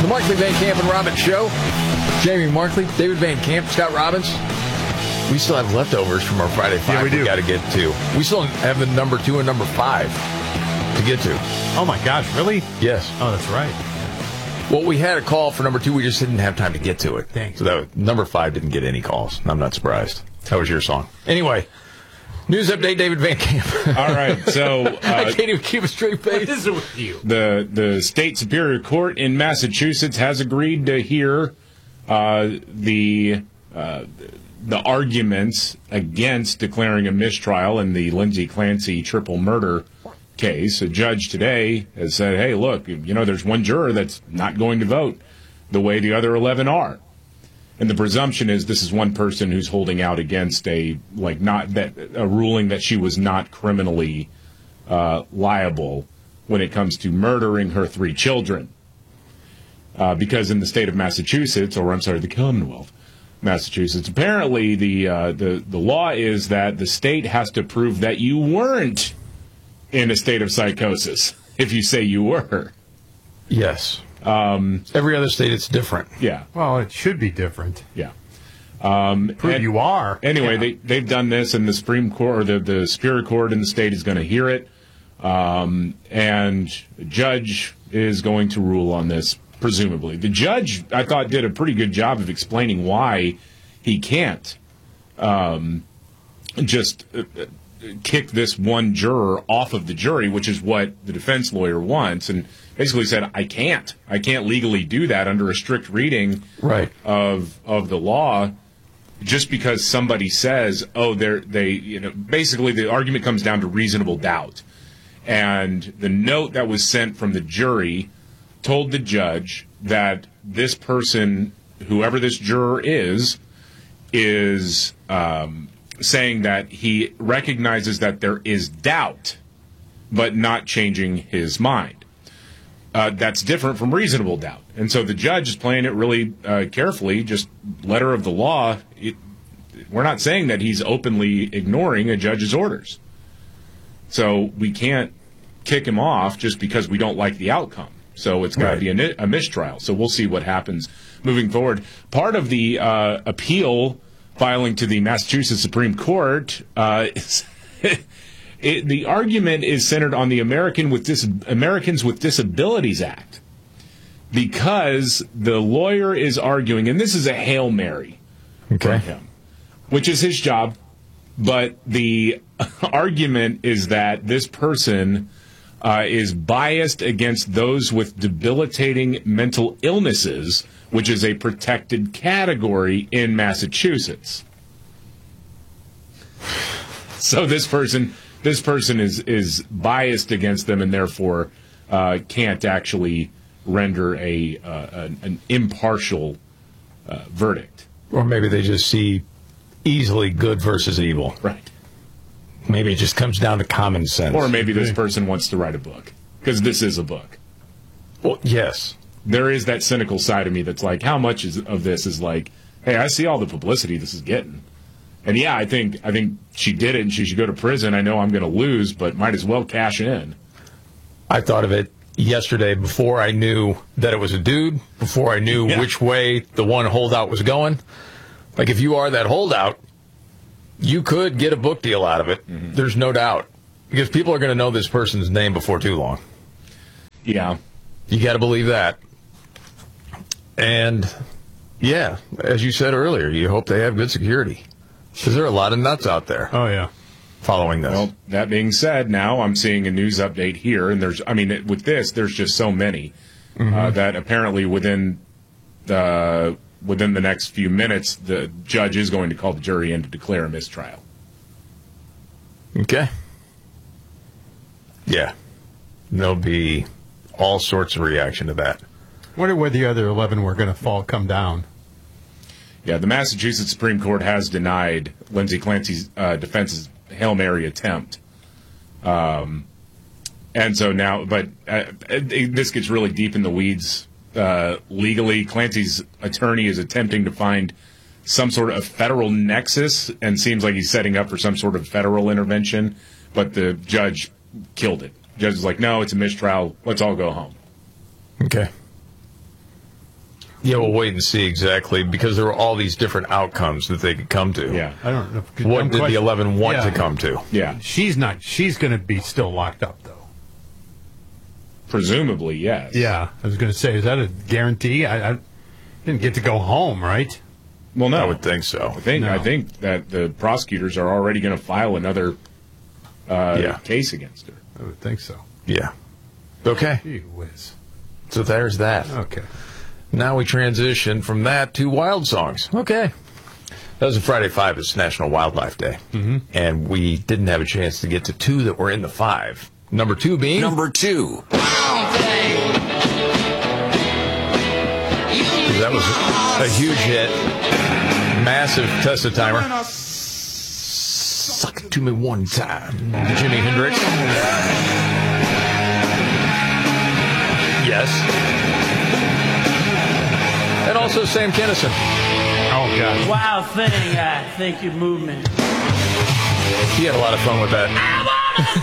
The Markley, Van Camp, and Robbins Show. Jamie Markley, David Van Camp, Scott Robbins. We still have leftovers from our Friday Five we got to get to. We still have the number 2 and number 5 to get to. Oh, my gosh, really? Yes. Oh, that's right. Well, we had a call for number 2. We just didn't have time to get to it. Thanks. So number 5 didn't get any calls. I'm not surprised. That was your song. Anyway, news update, David Van Camp. All right, so... I can't even keep a straight face. What is it with you? The State Superior Court in Massachusetts has agreed to hear the arguments against declaring a mistrial in the Lindsay Clancy triple murder case. A judge today has said, hey, look, there's one juror that's not going to vote the way the other 11 are. And the presumption is this is one person who's holding out against a ruling that she was not criminally liable when it comes to murdering her 3 children. Because in the state of Massachusetts, the Commonwealth, Massachusetts, apparently the law is that the state has to prove that you weren't in a state of psychosis if you say you were. Yes. Every other state, it's different. Yeah. Well, it should be different. Yeah. Prove you are. Anyway, they've done this, and the Supreme Court, or the Superior Court in the state is going to hear it, and the judge is going to rule on this, presumably. The judge, I thought, did a pretty good job of explaining why he can't just kick this one juror off of the jury, which is what the defense lawyer wants, and basically said, I can't legally do that under a strict reading of the law, just because somebody says, basically the argument comes down to reasonable doubt. And the note that was sent from the jury told the judge that this person, whoever this juror is saying that he recognizes that there is doubt, but not changing his mind. That's different from reasonable doubt. And so the judge is playing it really carefully, just letter of the law. We're not saying that he's openly ignoring a judge's orders. So we can't kick him off just because we don't like the outcome. So it's got to be a mistrial. So we'll see what happens moving forward. Part of the appeal filing to the Massachusetts Supreme Court is... the argument is centered on the Americans with Disabilities Act, because the lawyer is arguing, and this is a Hail Mary from him, which is his job, but the argument is that this person is biased against those with debilitating mental illnesses, which is a protected category in Massachusetts. So this person is biased against them, and therefore can't actually render an impartial verdict. Or maybe they just see easily good versus evil. Right. Maybe it just comes down to common sense. Or maybe this person wants to write a book, because this is a book. Well, yes. There is that cynical side of me that's like, how much of this is like, hey, I see all the publicity this is getting. And yeah, I think she did it, and she should go to prison. I know I'm going to lose, but might as well cash in. I thought of it yesterday before I knew that it was a dude, before I knew which way the one holdout was going. Like, if you are that holdout, you could get a book deal out of it. Mm-hmm. There's no doubt. Because people are going to know this person's name before too long. Yeah. You got to believe that. And, yeah, as you said earlier, you hope they have good security. Because there are a lot of nuts out there. Oh, yeah. Following this. Well, that being said, now I'm seeing a news update here, and with this, there's just so many that apparently within the next few minutes, the judge is going to call the jury in to declare a mistrial. Okay. Yeah. There'll be all sorts of reaction to that. Wonder where the other 11 were going to come down. Yeah, the Massachusetts Supreme Court has denied Lindsay Clancy's defense's Hail Mary attempt. And so now, but this gets really deep in the weeds legally. Clancy's attorney is attempting to find some sort of federal nexus, and seems like he's setting up for some sort of federal intervention, but the judge killed it. The judge is like, no, it's a mistrial. Let's all go home. Okay. Yeah, we'll wait and see exactly, because there were all these different outcomes that they could come to. Yeah. I don't know. What did the 11 want to come to? Yeah. She's not. She's going to be still locked up, though. Presumably, yes. Yeah. I was going to say, is that a guarantee? I didn't get to go home, right? Well, no. I would think so. I think that the prosecutors are already going to file another case against her. I would think so. Yeah. Okay. Gee whiz. So there's that. Okay. Now we transition from that to wild songs. Okay. That was a Friday 5. It's National Wildlife Day. Mm-hmm. And we didn't have a chance to get to 2 that were in the 5. Number 2 being? Number 2. That was a huge hit. Massive Testa timer. Suck it to me one time. Jimi Hendrix. Yes. And also Sam Kinison. Oh, God. Wow thing, I think your movement. He had a lot of fun with that.